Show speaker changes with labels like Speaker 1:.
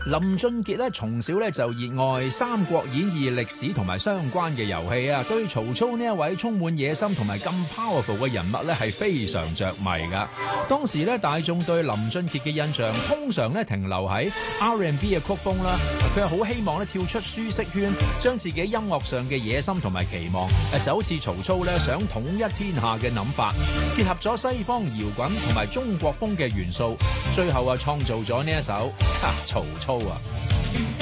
Speaker 1: 林俊傑咧從小咧就熱愛《三國演義》歷史同埋相關嘅遊戲啊，對曹操呢一位充滿野心同埋咁 powerful 嘅人物咧係非常着迷噶。當時咧大眾對林俊傑嘅印象通常咧停留喺 R&B 嘅曲風啦，佢係好希望咧跳出舒適圈，將自己音樂上嘅野心同埋期望就好似曹操咧想統一天下嘅諗法，結合咗西方搖滾同埋中國風嘅元素，最後創造咗呢一首曹操啊。